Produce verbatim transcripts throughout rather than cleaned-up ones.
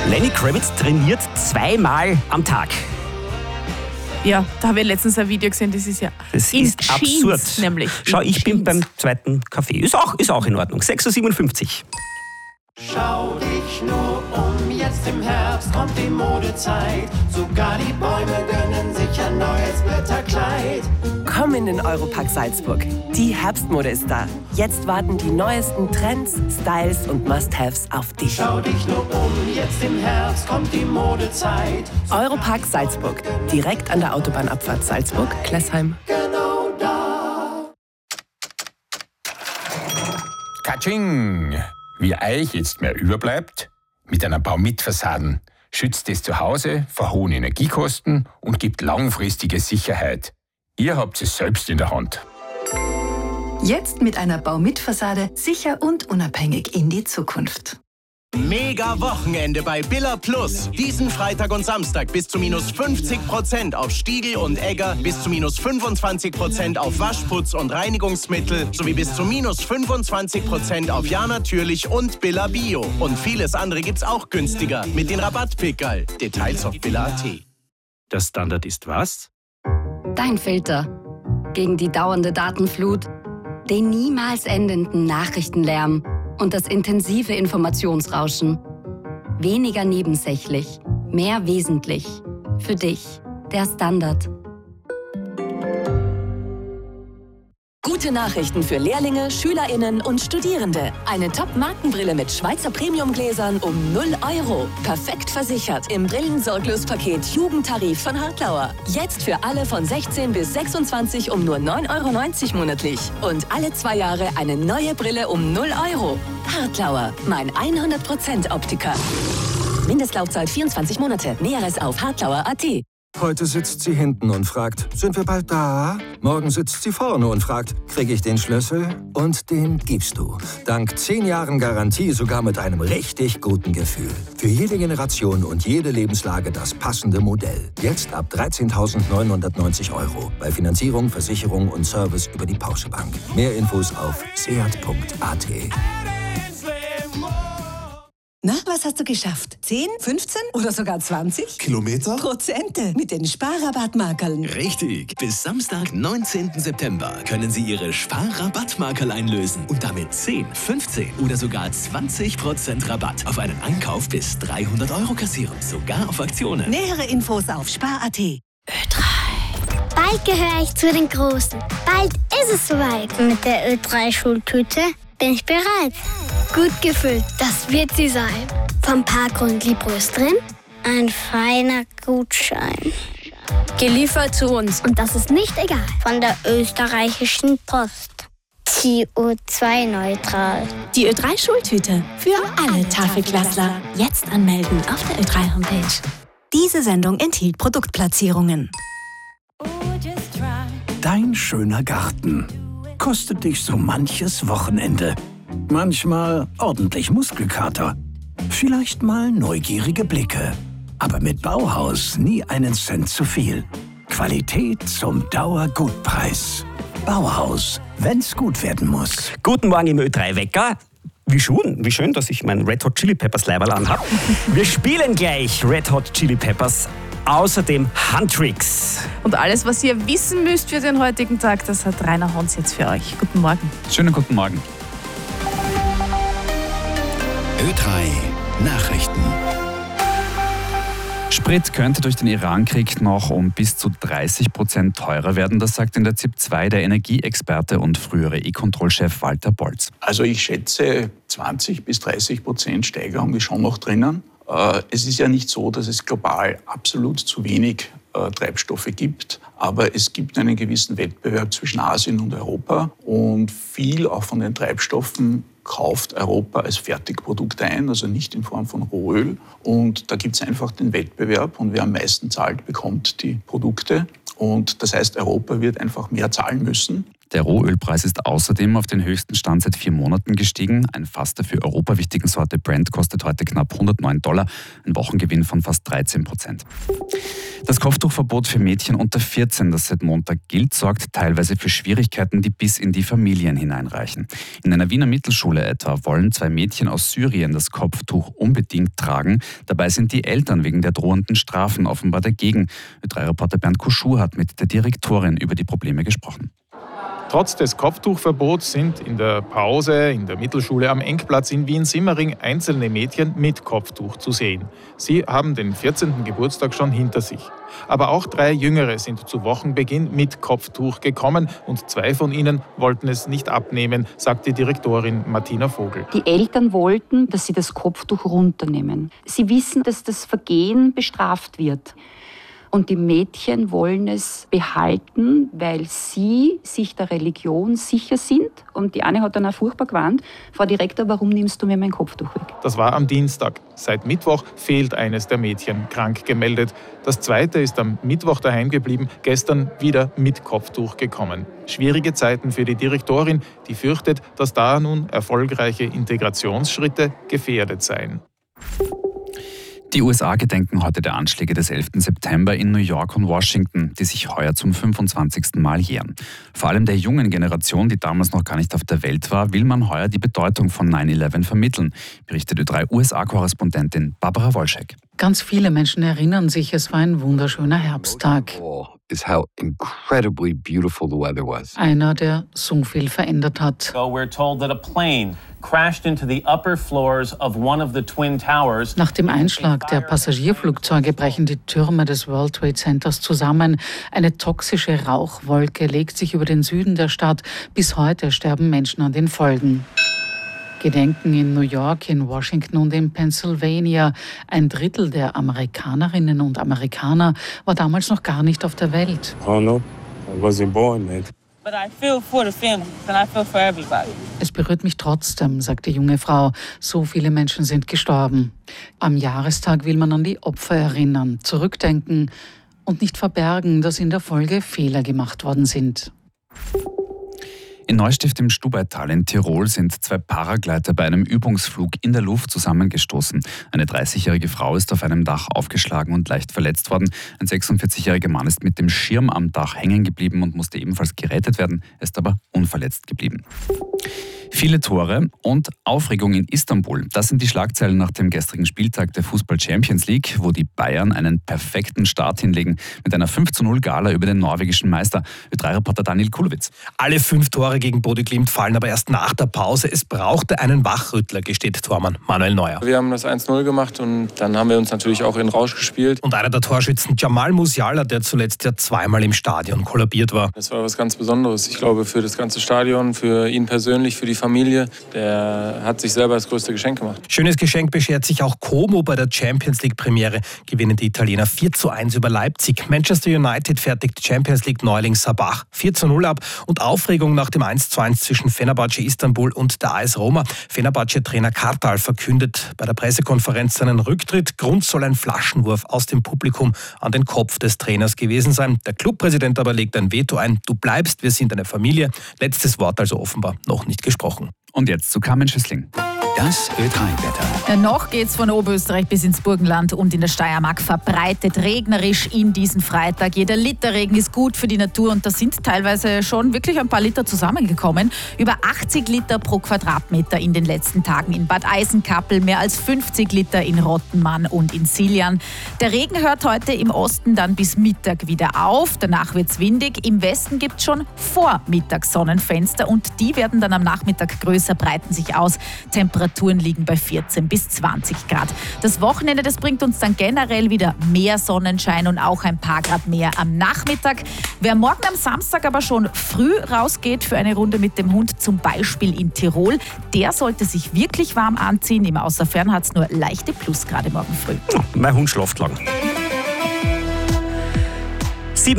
Lenny Kravitz trainiert zweimal am Tag. Ja, da habe ich letztens ein Video gesehen, das ist ja Das in ist Jeans, absurd. nämlich. Schau, In ich bin Jeans. beim zweiten Kaffee. Ist auch, ist auch in Ordnung. sechs Uhr siebenundfünfzig. Schau dich nur um, jetzt im Herbst kommt die Modezeit. Sogar die Bäume gönnen sich ein neues Blätterkleid. Komm in den Europark Salzburg. Die Herbstmode ist da. Jetzt warten die neuesten Trends, Styles und Must-Haves auf dich. Schau dich nur um, jetzt im Herbst kommt die Modezeit. Europark Salzburg. Direkt an der Autobahnabfahrt Salzburg-Klessheim. Genau da. Katsching! Wie euch jetzt mehr überbleibt, mit einer Baumit-Fassaden schützt es zu Hause vor hohen Energiekosten und gibt langfristige Sicherheit. Ihr habt es selbst in der Hand. Jetzt mit einer Baumit-Fassade sicher und unabhängig in die Zukunft. Mega Wochenende bei Billa Plus. Diesen Freitag und Samstag bis zu minus fünfzig Prozent auf Stiegel und Egger, bis zu minus fünfundzwanzig Prozent auf Waschputz und Reinigungsmittel sowie bis zu minus fünfundzwanzig Prozent auf Ja Natürlich und Billa Bio. Und vieles andere gibt's auch günstiger mit den Rabattpickerl. Details auf billa punkt at. Der Standard ist was? Dein Filter. Gegen die dauernde Datenflut, den niemals endenden Nachrichtenlärm und das intensive Informationsrauschen. Weniger nebensächlich, mehr wesentlich. Für dich, der Standard. Gute Nachrichten für Lehrlinge, SchülerInnen und Studierende. Eine Top-Markenbrille mit Schweizer Premiumgläsern um null Euro. Perfekt versichert im Brillensorglos-Paket Jugendtarif von Hartlauer. Jetzt für alle von sechzehn bis sechsundzwanzig um nur neun Euro neunzig monatlich. Und alle zwei Jahre eine neue Brille um null Euro. Hartlauer, mein hundert Prozent Optiker. Mindestlaufzeit vierundzwanzig Monate. Näheres auf hartlauer punkt at. Heute sitzt sie hinten und fragt, sind wir bald da? Morgen sitzt sie vorne und fragt, kriege ich den Schlüssel? Und den gibst du. Dank zehn Jahren Garantie sogar mit einem richtig guten Gefühl. Für jede Generation und jede Lebenslage das passende Modell. Jetzt ab dreizehntausendneunhundertneunzig Euro. Bei Finanzierung, Versicherung und Service über die Porsche Bank. Mehr Infos auf seat punkt at. Na, was hast du geschafft? zehn, fünfzehn oder sogar zwanzig? Kilometer? Prozente mit den Sparrabattmarkerln. Richtig. Bis Samstag, neunzehnten September können Sie Ihre Sparrabattmarkerl einlösen und damit zehn, fünfzehn oder sogar zwanzig Prozent Rabatt auf einen Einkauf bis dreihundert Euro kassieren. Sogar auf Aktionen. Nähere Infos auf spar punkt at. Ö drei. Bald gehöre ich zu den Großen. Bald ist es soweit. Mit der Ö drei Schultüte bin ich bereit. Gut gefüllt, das wird sie sein. Vom Parkgrund Liebros drin, ein feiner Gutschein. Geliefert zu uns. Und das ist nicht egal. Von der österreichischen Post. C O zwei neutral. Die Ö drei Schultüte für alle Tafelklassler. Jetzt anmelden auf der Ö drei Homepage. Diese Sendung enthielt Produktplatzierungen. Dein schöner Garten kostet dich so manches Wochenende. Manchmal ordentlich Muskelkater. Vielleicht mal neugierige Blicke. Aber mit Bauhaus nie einen Cent zu viel. Qualität zum Dauergutpreis. Bauhaus, wenn's gut werden muss. Guten Morgen im Ö drei Wecker. Wie schön, wie schön, dass ich mein Red Hot Chili Peppers Leiberl anhab. Wir spielen gleich Red Hot Chili Peppers. Außerdem Handtricks. Und alles, was ihr wissen müsst für den heutigen Tag, das hat Rainer Hans jetzt für euch. Guten Morgen. Schönen guten Morgen. Ö drei Nachrichten. Sprit könnte durch den Iran-Krieg noch um bis zu dreißig Prozent teurer werden. Das sagt in der Z I P zwei der Energieexperte und frühere E-Control-Chef Walter Bolz. Also ich schätze, zwanzig bis dreißig Prozent Steigerung ist schon noch drinnen. Es ist ja nicht so, dass es global absolut zu wenig Treibstoffe gibt, aber es gibt einen gewissen Wettbewerb zwischen Asien und Europa und viel auch von den Treibstoffen kauft Europa als Fertigprodukt ein, also nicht in Form von Rohöl. Und da gibt es einfach den Wettbewerb und wer am meisten zahlt, bekommt die Produkte. Und das heißt, Europa wird einfach mehr zahlen müssen. Der Rohölpreis ist außerdem auf den höchsten Stand seit vier Monaten gestiegen. Ein Fass der für Europa wichtigen Sorte Brent kostet heute knapp hundertneun Dollar, ein Wochengewinn von fast dreizehn Prozent. Das Kopftuchverbot für Mädchen unter vierzehn, das seit Montag gilt, sorgt teilweise für Schwierigkeiten, die bis in die Familien hineinreichen. In einer Wiener Mittelschule etwa wollen zwei Mädchen aus Syrien das Kopftuch unbedingt tragen. Dabei sind die Eltern wegen der drohenden Strafen offenbar dagegen. Ö drei Reporter Bernd Kuschur hat mit der Direktorin über die Probleme gesprochen. Trotz des Kopftuchverbots sind in der Pause in der Mittelschule am Engplatz in Wien-Simmering einzelne Mädchen mit Kopftuch zu sehen. Sie haben den vierzehnten Geburtstag schon hinter sich. Aber auch drei Jüngere sind zu Wochenbeginn mit Kopftuch gekommen und zwei von ihnen wollten es nicht abnehmen, sagt die Direktorin Martina Vogel. Die Eltern wollten, dass sie das Kopftuch runternehmen. Sie wissen, dass das Vergehen bestraft wird. Und die Mädchen wollen es behalten, weil sie sich der Religion sicher sind. Und die eine hat dann auch furchtbar gewarnt: Frau Direktor, warum nimmst du mir mein Kopftuch weg? Das war am Dienstag. Seit Mittwoch fehlt eines der Mädchen, krank gemeldet. Das zweite ist am Mittwoch daheim geblieben, gestern wieder mit Kopftuch gekommen. Schwierige Zeiten für die Direktorin, die fürchtet, dass da nun erfolgreiche Integrationsschritte gefährdet seien. Die U S A gedenken heute der Anschläge des elften September in New York und Washington, die sich heuer zum fünfundzwanzigsten Mal jähren. Vor allem der jungen Generation, die damals noch gar nicht auf der Welt war, will man heuer die Bedeutung von neun elf vermitteln, berichtet Ö drei U S A-Korrespondentin Barbara Wolschek. Ganz viele Menschen erinnern sich, es war ein wunderschöner Herbsttag. Is how incredibly beautiful the weather was. Einer, der so viel verändert hat. So we're told that a plane crashed into the upper floors of one of the twin towers. Nach dem Einschlag der Passagierflugzeuge brechen die Türme des World Trade Centers zusammen. Eine toxische Rauchwolke legt sich über den Süden der Stadt. Bis heute sterben Menschen an den Folgen. Gedenken in New York, in Washington und in Pennsylvania. Ein Drittel der Amerikanerinnen und Amerikaner war damals noch gar nicht auf der Welt. Oh no, I wasn't born then. But I feel for the families and I feel for everybody. Es berührt mich trotzdem, sagt die junge Frau. So viele Menschen sind gestorben. Am Jahrestag will man an die Opfer erinnern, zurückdenken und nicht verbergen, dass in der Folge Fehler gemacht worden sind. In Neustift im Stubaital in Tirol sind zwei Paragleiter bei einem Übungsflug in der Luft zusammengestoßen. Eine dreißigjährige Frau ist auf einem Dach aufgeschlagen und leicht verletzt worden. Ein sechsundvierzigjähriger Mann ist mit dem Schirm am Dach hängen geblieben und musste ebenfalls gerettet werden, ist aber unverletzt geblieben. Viele Tore und Aufregung in Istanbul. Das sind die Schlagzeilen nach dem gestrigen Spieltag der Fußball-Champions League, wo die Bayern einen perfekten Start hinlegen mit einer fünf zu null Gala über den norwegischen Meister. Ö drei Reporter Daniel Kulowitz. Alle fünf Tore gegen Bodø/Glimt fallen aber erst nach der Pause. Es brauchte einen Wachrüttler, gesteht Tormann Manuel Neuer. Wir haben das eins null gemacht und dann haben wir uns natürlich auch in Rausch gespielt. Und einer der Torschützen, Jamal Musiala, der zuletzt ja zweimal im Stadion kollabiert war. Das war was ganz Besonderes. Ich glaube, für das ganze Stadion, für ihn persönlich, für die Familie. Der hat sich selber das größte Geschenk gemacht. Schönes Geschenk beschert sich auch Como. Bei der Champions League Premiere gewinnen die Italiener vier zu eins über Leipzig. Manchester United fertigt Champions League Neuling Sabah vier zu null ab. Und Aufregung nach dem eins zu eins zwischen Fenerbahce Istanbul und der A S Roma. Fenerbahce-Trainer Kartal verkündet bei der Pressekonferenz seinen Rücktritt. Grund soll ein Flaschenwurf aus dem Publikum an den Kopf des Trainers gewesen sein. Der Clubpräsident aber legt ein Veto ein. Du bleibst, wir sind eine Familie. Letztes Wort also offenbar noch nicht gesprochen. Und jetzt zu Carmen Schüssling. Das Ö drei Wetter. Noch geht's von Oberösterreich bis ins Burgenland und in der Steiermark verbreitet regnerisch in diesen Freitag. Jeder Liter Regen ist gut für die Natur und da sind teilweise schon wirklich ein paar Liter zusammengekommen. Über achtzig Liter pro Quadratmeter in den letzten Tagen in Bad Eisenkappel, mehr als fünfzig Liter in Rottenmann und in Siljan. Der Regen hört heute im Osten dann bis Mittag wieder auf. Danach wird's windig. Im Westen gibt's schon Vormittagssonnenfenster und die werden dann am Nachmittag größer, breiten sich aus. Temperaturen liegen bei vierzehn bis zwanzig Grad. Das Wochenende, das bringt uns dann generell wieder mehr Sonnenschein und auch ein paar Grad mehr am Nachmittag. Wer morgen am Samstag aber schon früh rausgeht für eine Runde mit dem Hund, zum Beispiel in Tirol, der sollte sich wirklich warm anziehen. Im Außerfern hat es nur leichte Plusgrade morgen früh. Mein Hund schläft lang. Sieben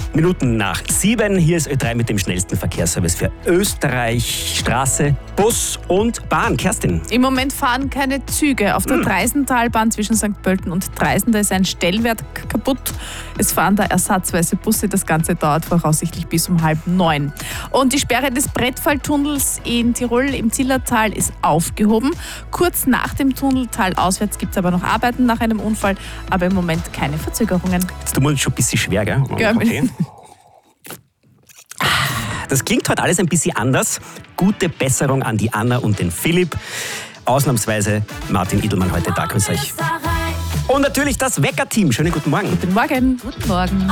Minuten nach sieben. Hier ist Ö drei mit dem schnellsten Verkehrsservice für Österreich. Straße, Bus und Bahn. Kerstin. Im Moment fahren keine Züge. Auf der Hm. Dreisentalbahn zwischen Sankt Pölten und Dreisen, da ist ein Stellwert k- kaputt. Es fahren da ersatzweise Busse. Das Ganze dauert voraussichtlich bis um halb neun. Und die Sperre des Brettfalltunnels in Tirol im Zillertal ist aufgehoben. Kurz nach dem Tunneltal auswärts gibt es aber noch Arbeiten nach einem Unfall, aber im Moment keine Verzögerungen. Jetzt tun wir uns schon ein bisschen schwer, gell? Ja, Okay. Das klingt heute alles ein bisschen anders. Gute Besserung an die Anna und den Philipp. Ausnahmsweise Martin Idelmann heute da. Grüß euch. Und natürlich das Wecker-Team. Schönen guten Morgen. Guten Morgen. Guten Morgen.